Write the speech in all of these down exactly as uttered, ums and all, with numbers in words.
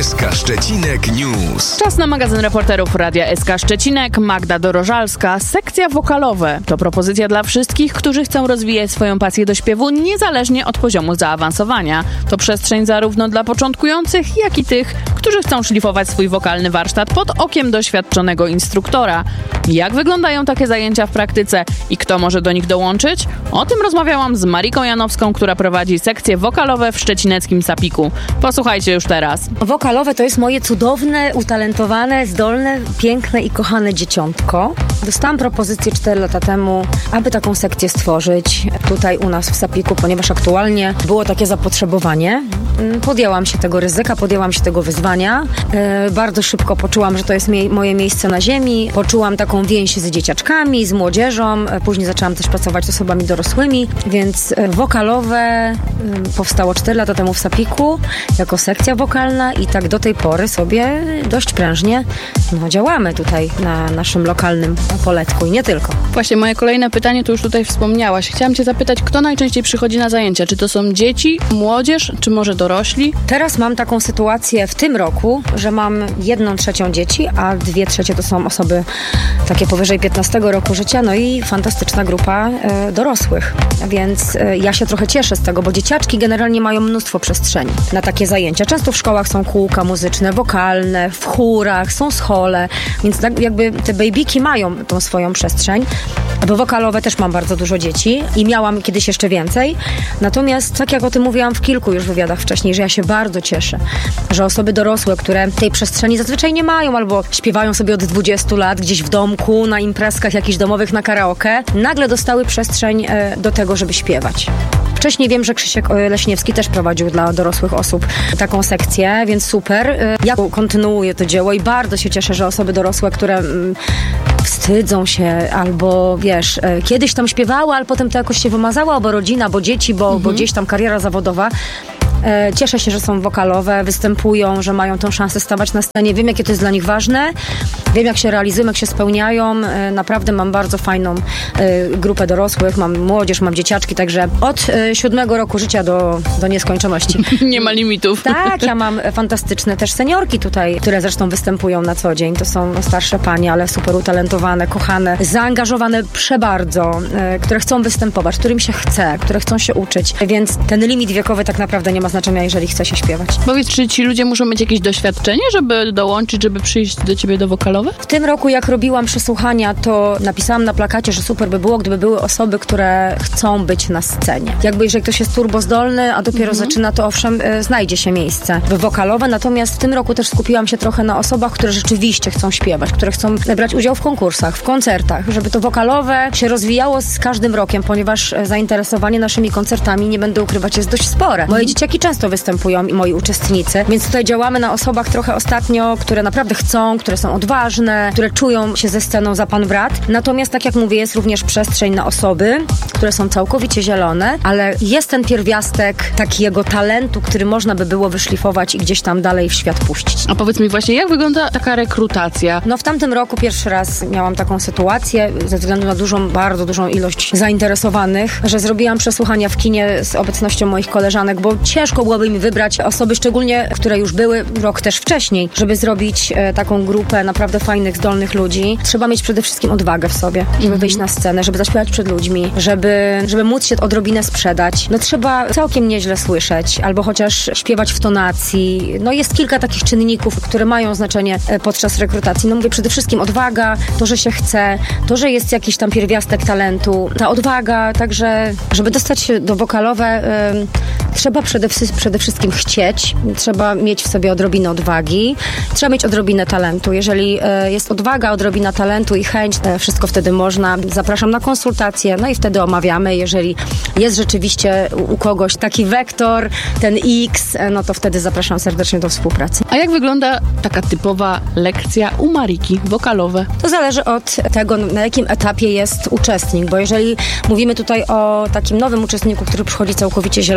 S K Szczecinek News. Czas na magazyn reporterów Radia S K Szczecinek. Magda Dorożalska. Sekcja wokalowe to propozycja dla wszystkich, którzy chcą rozwijać swoją pasję do śpiewu niezależnie od poziomu zaawansowania. To przestrzeń zarówno dla początkujących, jak i tych, którzy chcą szlifować swój wokalny warsztat pod okiem doświadczonego instruktora. Jak wyglądają takie zajęcia w praktyce i kto może do nich dołączyć? O tym rozmawiałam z Mariką Janowską, która prowadzi sekcje wokalowe w szczecineckim Sapiku. Posłuchajcie już teraz. Wokalowe to jest moje cudowne, utalentowane, zdolne, piękne i kochane dzieciątko. Dostałam propozycję cztery lata temu, aby taką sekcję stworzyć tutaj u nas w Sapiku, ponieważ aktualnie było takie zapotrzebowanie. Podjęłam się tego ryzyka, podjęłam się tego wyzwania. E, bardzo szybko poczułam, że to jest mie- moje miejsce na ziemi. Poczułam taką więź z dzieciaczkami, z młodzieżą. E, później zaczęłam też pracować z osobami dorosłymi, więc e, wokalowe e, powstało cztery lata temu w Sapiku jako sekcja wokalna i tak do tej pory sobie dość prężnie no, działamy tutaj na naszym lokalnym poletku i nie tylko. Właśnie moje kolejne pytanie, to już tutaj wspomniałaś. Chciałam cię zapytać, kto najczęściej przychodzi na zajęcia? Czy to są dzieci, młodzież, czy może dorośli? Teraz mam taką sytuację w tym roku, że mam jedną trzecią dzieci, a dwie trzecie to są osoby takie powyżej piętnastego roku życia, no i fantastyczna grupa e, dorosłych. Więc e, ja się trochę cieszę z tego, bo dzieciaczki generalnie mają mnóstwo przestrzeni na takie zajęcia. Często w szkołach są kółka muzyczne, wokalne, w chórach, są schole, więc tak jakby te babyki mają tą swoją przestrzeń. Bo wokalowe też mam bardzo dużo dzieci i miałam kiedyś jeszcze więcej. Natomiast tak jak o tym mówiłam w kilku już wywiadach wcześniej, że ja się bardzo cieszę, że osoby dorosłe, które tej przestrzeni zazwyczaj nie mają albo śpiewają sobie od dwudziestu lat gdzieś w domku, na imprezkach jakichś domowych, na karaoke, nagle dostały przestrzeń do tego, żeby śpiewać. Wcześniej wiem, że Krzysiek Leśniewski też prowadził dla dorosłych osób taką sekcję, więc super. Ja kontynuuję to dzieło i bardzo się cieszę, że osoby dorosłe, które mm, wstydzą się albo wiesz, kiedyś tam śpiewały, ale potem to jakoś się wymazało, bo rodzina, bo dzieci, bo, mhm. bo gdzieś tam kariera zawodowa. Cieszę się, że są wokalowe, występują, że mają tą szansę stawać na scenie. Wiem, jakie to jest dla nich ważne. Wiem, jak się realizują, jak się spełniają. Naprawdę mam bardzo fajną grupę dorosłych. Mam młodzież, mam dzieciaczki, także od siódmego roku życia do, do nieskończoności. Nie ma limitów. Tak, ja mam fantastyczne też seniorki tutaj, które zresztą występują na co dzień. To są starsze panie, ale super utalentowane, kochane, zaangażowane przebardzo, które chcą występować, którym się chce, które chcą się uczyć. Więc ten limit wiekowy tak naprawdę nie ma znaczenia, jeżeli chce się śpiewać. Powiedz, czy ci ludzie muszą mieć jakieś doświadczenie, żeby dołączyć, żeby przyjść do ciebie do wokalowe? W tym roku, jak robiłam przesłuchania, to napisałam na plakacie, że super by było, gdyby były osoby, które chcą być na scenie. Jakby jeżeli ktoś jest turbozdolny, a dopiero mhm. zaczyna, to owszem, y, znajdzie się miejsce w wokalowe, natomiast w tym roku też skupiłam się trochę na osobach, które rzeczywiście chcą śpiewać, które chcą brać udział w konkursach, w koncertach, żeby to wokalowe się rozwijało z każdym rokiem, ponieważ zainteresowanie naszymi koncertami, nie będę ukrywać, jest dość spore. Moje dzieciaki często występują i moi uczestnicy, więc tutaj działamy na osobach trochę ostatnio, które naprawdę chcą, które są odważne, które czują się ze sceną za pan brat. Natomiast, tak jak mówię, jest również przestrzeń na osoby, które są całkowicie zielone, ale jest ten pierwiastek takiego talentu, który można by było wyszlifować i gdzieś tam dalej w świat puścić. A powiedz mi właśnie, jak wygląda taka rekrutacja? No w tamtym roku pierwszy raz miałam taką sytuację, ze względu na dużą, bardzo dużą ilość zainteresowanych, że zrobiłam przesłuchania w kinie z obecnością moich koleżanek, bo ciężko byłoby mi wybrać osoby, szczególnie, które już były rok też wcześniej, żeby zrobić e, taką grupę naprawdę fajnych, zdolnych ludzi. Trzeba mieć przede wszystkim odwagę w sobie, żeby mm-hmm. wyjść na scenę, żeby zaśpiewać przed ludźmi, żeby, żeby móc się odrobinę sprzedać. No trzeba całkiem nieźle słyszeć, albo chociaż śpiewać w tonacji. No jest kilka takich czynników, które mają znaczenie e, podczas rekrutacji. No mówię, przede wszystkim odwaga, to, że się chce, to, że jest jakiś tam pierwiastek talentu, ta odwaga, także żeby dostać się do wokalowe, e, trzeba przede, przede wszystkim chcieć, trzeba mieć w sobie odrobinę odwagi, trzeba mieć odrobinę talentu. Jeżeli e, jest odwaga, odrobina talentu i chęć, e, wszystko wtedy można. Zapraszam na konsultacje, no i wtedy omawiamy. Jeżeli jest rzeczywiście u, u kogoś taki wektor, ten X, e, no to wtedy zapraszam serdecznie do współpracy. A jak wygląda taka typowa lekcja u Mariki, wokalowe? To zależy od tego, na jakim etapie jest uczestnik, bo jeżeli mówimy tutaj o takim nowym uczestniku, który przychodzi całkowicie zielony,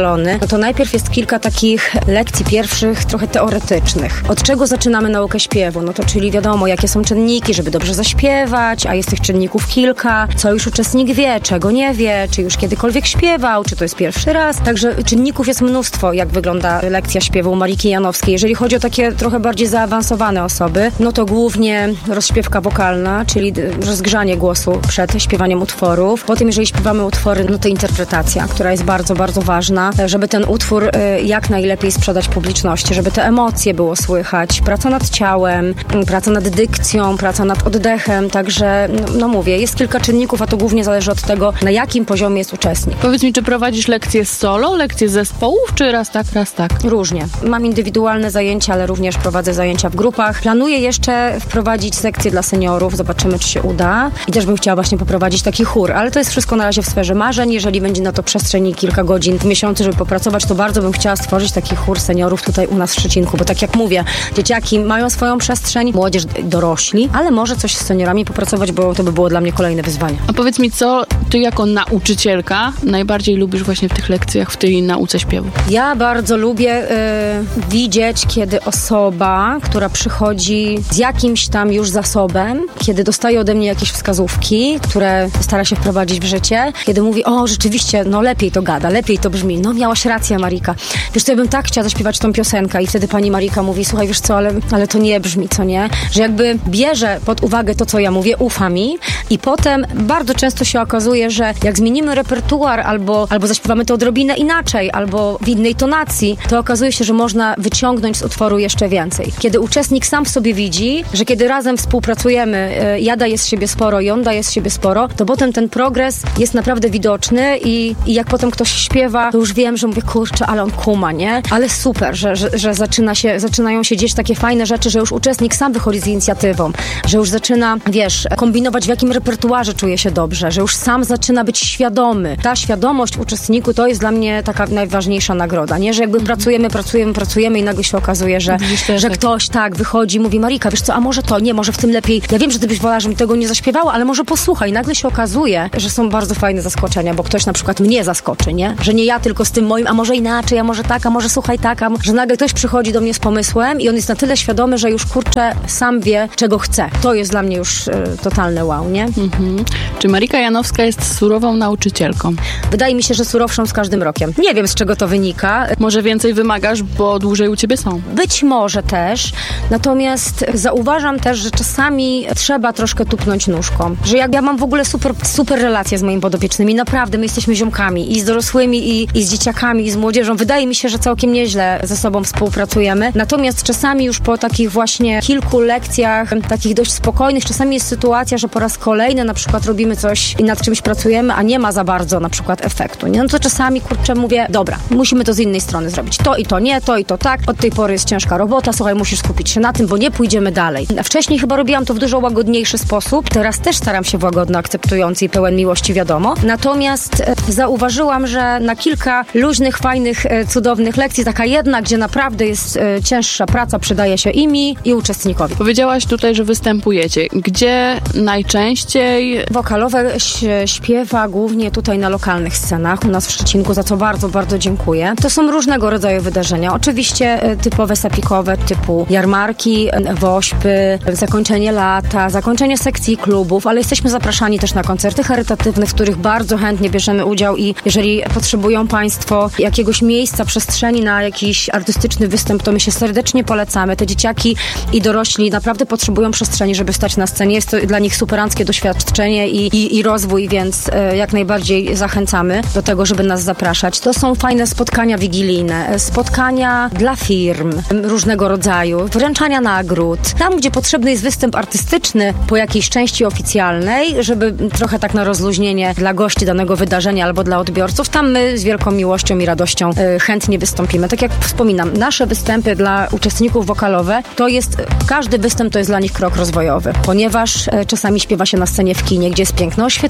no to najpierw jest kilka takich lekcji pierwszych, trochę teoretycznych. Od czego zaczynamy naukę śpiewu? No to czyli wiadomo, jakie są czynniki, żeby dobrze zaśpiewać, a jest tych czynników kilka, co już uczestnik wie, czego nie wie, czy już kiedykolwiek śpiewał, czy to jest pierwszy raz. Także czynników jest mnóstwo, jak wygląda lekcja śpiewu u Mariki Janowskiej. Jeżeli chodzi o takie trochę bardziej zaawansowane osoby, no to głównie rozśpiewka wokalna, czyli rozgrzanie głosu przed śpiewaniem utworów. Potem, jeżeli śpiewamy utwory, no to interpretacja, która jest bardzo, bardzo ważna, żeby ten utwór jak najlepiej sprzedać publiczności, żeby te emocje było słychać. Praca nad ciałem, praca nad dykcją, praca nad oddechem, także no, no mówię, jest kilka czynników, a to głównie zależy od tego, na jakim poziomie jest uczestnik. Powiedz mi, czy prowadzisz lekcje solo, lekcje zespołów, czy raz tak, raz tak? Różnie. Mam indywidualne zajęcia, ale również prowadzę zajęcia w grupach. Planuję jeszcze wprowadzić sekcję dla seniorów, zobaczymy, czy się uda. I też bym chciała właśnie poprowadzić taki chór, ale to jest wszystko na razie w sferze marzeń. Jeżeli będzie na to przestrzeń i kilka godzin w miesiącu, żeby popracować, to bardzo bym chciała stworzyć taki chór seniorów tutaj u nas w Szczecinku, bo tak jak mówię, dzieciaki mają swoją przestrzeń, młodzież, dorośli, ale może coś z seniorami popracować, bo to by było dla mnie kolejne wyzwanie. A powiedz mi, co ty jako nauczycielka najbardziej lubisz właśnie w tych lekcjach, w tej nauce śpiewu? Ja bardzo lubię y, widzieć, kiedy osoba, która przychodzi z jakimś tam już zasobem, kiedy dostaje ode mnie jakieś wskazówki, które stara się wprowadzić w życie, kiedy mówi, o rzeczywiście, no lepiej to gada, lepiej to brzmi, no miałaś rację, Marika. Wiesz co, ja bym tak chciała zaśpiewać tą piosenkę i wtedy pani Marika mówi, słuchaj, wiesz co, ale, ale to nie brzmi, co nie? Że jakby bierze pod uwagę to, co ja mówię, ufa mi i potem bardzo często się okazuje, że jak zmienimy repertuar albo, albo zaśpiewamy to odrobinę inaczej, albo w innej tonacji, to okazuje się, że można wyciągnąć z utworu jeszcze więcej. Kiedy uczestnik sam w sobie widzi, że kiedy razem współpracujemy, ja daję z siebie sporo i on daje z siebie sporo, to potem ten progres jest naprawdę widoczny i, i jak potem ktoś śpiewa, to już wiem, że mówię, kurczę, ale on kuma, nie? Ale super, że, że, że zaczyna się, zaczynają się dzieć takie fajne rzeczy, że już uczestnik sam wychodzi z inicjatywą, że już zaczyna, wiesz, kombinować, w jakim repertuarze czuje się dobrze, że już sam zaczyna być świadomy. Ta świadomość uczestniku to jest dla mnie taka najważniejsza nagroda, nie? Że jakby mm. pracujemy, pracujemy, pracujemy i nagle się okazuje, że, że tak. ktoś tak wychodzi, mówi, Marika, wiesz co, a może to, nie, może w tym lepiej, ja wiem, że ty byś wolała, żebym tego nie zaśpiewała, ale może posłuchaj. Nagle się okazuje, że są bardzo fajne zaskoczenia, bo ktoś na przykład mnie zaskoczy, nie? Że nie ja tylko z tym moim, a może inaczej, a może tak, a może słuchaj tak, a że nagle ktoś przychodzi do mnie z pomysłem i on jest na tyle świadomy, że już kurczę, sam wie, czego chce. To jest dla mnie już y, totalne wow, nie? Mhm. Czy Marika Janowska jest surową nauczycielką? Wydaje mi się, że surowszą z każdym rokiem. Nie wiem, z czego to wynika. Może więcej wymagasz, bo dłużej u ciebie są? Być może też, natomiast zauważam też, że czasami trzeba troszkę tupnąć nóżką. Że jak ja mam w ogóle super, super relacje z moimi podopiecznymi, naprawdę, my jesteśmy ziomkami i z dorosłymi, i, i z dzieciakami, i z młodzieżą. Wydaje mi się, że całkiem nieźle ze sobą współpracujemy. Natomiast czasami już po takich właśnie kilku lekcjach, takich dość spokojnych, czasami jest sytuacja, że po raz kolejny na przykład robimy coś i nad czymś pracujemy, a nie ma za bardzo na przykład efektu. Nie? No to czasami, kurczę, mówię, dobra, musimy to z innej strony zrobić. To i to nie, to i to tak. Od tej pory jest ciężka robota, słuchaj, musisz skupić się na tym, bo nie pójdziemy dalej. A wcześniej chyba robiłam to w dużo łagodniejszy sposób. Teraz też staram się w łagodno, akceptujący i pełen miłości, wiadomo. Natomiast e, zauważyłam, że na kilka luźnych, fajnych, e, cudownych lekcji, taka jedna, gdzie naprawdę jest e, cięższa praca, przydaje się i mi, i uczestnikowi. Powiedziałaś tutaj, że występujecie. Gdzie najczęściej? Wokalowe śpiewa głównie tutaj na lokalnych scenach u nas w Szczecinku, za co bardzo, bardzo dziękuję. To są różnego rodzaju wydarzenia. Oczywiście e, typowe sapikowe, typu jarmarki, e, wośpy, zakończenie lata, zakończenie sekcji klubów, ale jesteśmy zapraszani też na koncerty charytatywne, w których bardzo chętnie bierzemy udział i jeżeli potrzebują Państwo jakiegoś miejsca, przestrzeni na jakiś artystyczny występ, to my się serdecznie polecamy. Te dzieciaki i dorośli naprawdę potrzebują przestrzeni, żeby stać na scenie. Jest to dla nich superanckie doświadczenie i, i, i rozwój, więc e, jak najbardziej zachęcamy do tego, żeby nas zapraszać. To są fajne spotkania wigilijne, spotkania dla firm różnego rodzaju, wręczania nagród. Tam, gdzie potrzebny jest występ artystyczny po jakiejś części oficjalnej, żeby trochę tak na rozluźnienie dla gości danego wydarzenia albo dla odbiorców, tam my z wielką miłością i radością y, chętnie wystąpimy. Tak jak wspominam, nasze występy dla uczestników wokalowe, to jest, każdy występ to jest dla nich krok rozwojowy, ponieważ y, czasami śpiewa się na scenie w kinie, gdzie jest piękne oświetlenie,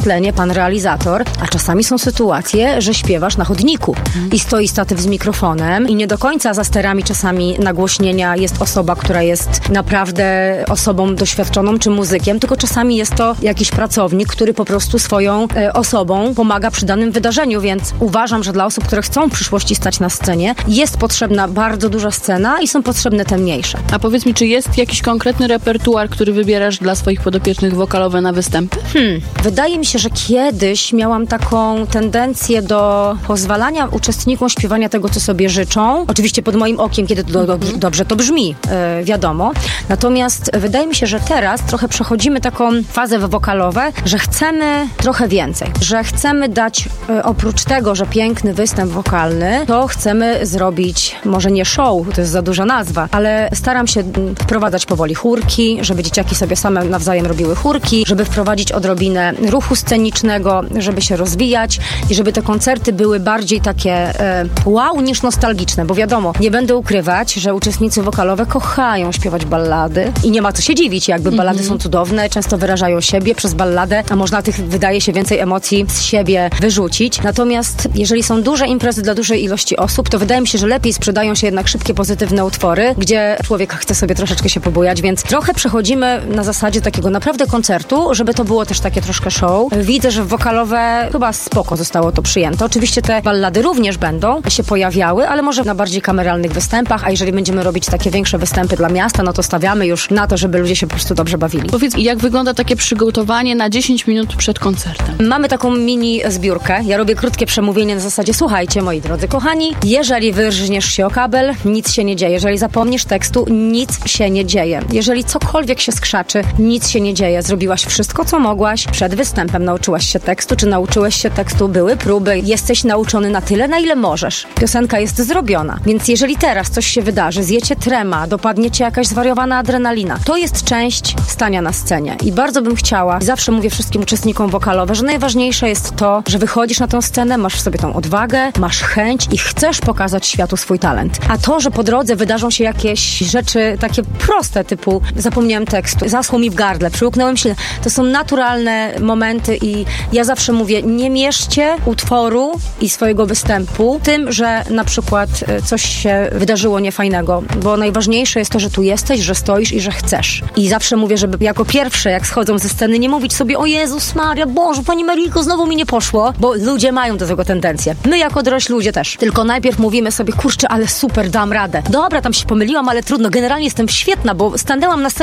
pan realizator, a czasami są sytuacje, że śpiewasz na chodniku mm. i stoi statyw z mikrofonem i nie do końca za sterami czasami nagłośnienia jest osoba, która jest naprawdę osobą doświadczoną czy muzykiem, tylko czasami jest to jakiś pracownik, który po prostu swoją e, osobą pomaga przy danym wydarzeniu, więc uważam, że dla osób, które chcą w przyszłości stać na scenie, jest potrzebna bardzo duża scena i są potrzebne te mniejsze. A powiedz mi, czy jest jakiś konkretny repertuar, który wybierasz dla swoich podopiecznych wokalowe na występy? Hmm. Wydaje mi się, że kiedyś miałam taką tendencję do pozwalania uczestnikom śpiewania tego, co sobie życzą. Oczywiście pod moim okiem, kiedy to do, do, dobrze to brzmi, yy, wiadomo. Natomiast wydaje mi się, że teraz trochę przechodzimy taką fazę wokalowe, że chcemy trochę więcej. Że chcemy dać, yy, oprócz tego, że piękny występ wokalny, to chcemy zrobić, może nie show, to jest za duża nazwa, ale staram się wprowadzać powoli chórki, żeby dzieciaki sobie same nawzajem robiły chórki, żeby wprowadzić odrobinę ruchu scenicznego, żeby się rozwijać i żeby te koncerty były bardziej takie e, wow niż nostalgiczne, bo wiadomo, nie będę ukrywać, że uczestnicy wokalowe kochają śpiewać ballady i nie ma co się dziwić, jakby mm-hmm. ballady są cudowne, często wyrażają siebie przez balladę, a można tych, wydaje się, więcej emocji z siebie wyrzucić. Natomiast jeżeli są duże imprezy dla dużej ilości osób, to wydaje mi się, że lepiej sprzedają się jednak szybkie, pozytywne utwory, gdzie człowiek chce sobie troszeczkę się pobujać, więc trochę przechodzimy na zasadzie takiego naprawdę koncertu, żeby to było też takie troszkę show. Widzę, że wokalowe chyba spoko zostało to przyjęte. Oczywiście te ballady również będą się pojawiały, ale może na bardziej kameralnych występach, a jeżeli będziemy robić takie większe występy dla miasta, no to stawiamy już na to, żeby ludzie się po prostu dobrze bawili. Powiedz, jak wygląda takie przygotowanie na dziesięć minut przed koncertem? Mamy taką mini zbiórkę. Ja robię krótkie przemówienie na zasadzie: słuchajcie, moi drodzy kochani, jeżeli wyrżniesz się o kabel, nic się nie dzieje. Jeżeli zapomnisz tekstu, nic się nie dzieje. Jeżeli cokolwiek się skrzaczy, nic się nie dzieje. Zrobiłaś wszystko, co mogłaś. Przed występem nauczyłaś się tekstu, czy nauczyłeś się tekstu, były próby. Jesteś nauczony na tyle, na ile możesz. Piosenka jest zrobiona. Więc jeżeli teraz coś się wydarzy, zjecie trema, dopadnie cię jakaś zwariowana adrenalina, to jest część stania na scenie. I bardzo bym chciała, i zawsze mówię wszystkim uczestnikom wokalowe, że najważniejsze jest to, że wychodzisz na tę scenę, masz w sobie tą odwagę, masz chęć i chcesz pokazać światu swój talent. A to, że po drodze wydarzą się jakieś rzeczy takie proste, typu zapomniałem tekstu, zaschło mi w gardle, przyłknąłem się, to są naturalne momenty i ja zawsze mówię, nie mieszcie utworu i swojego występu tym, że na przykład coś się wydarzyło niefajnego, bo najważniejsze jest to, że tu jesteś, że stoisz i że chcesz. I zawsze mówię, żeby jako pierwsze, jak schodzą ze sceny, nie mówić sobie: o Jezus Maria, Boże, Pani Maryjko, znowu mi nie poszło, bo ludzie mają do tego tendencję. My jako dorośli ludzie też. Tylko najpierw mówimy sobie: kurczę, ale super, dam radę. Dobra, tam się pomyliłam, ale trudno, generalnie jestem świetna, bo stanęłam na scenie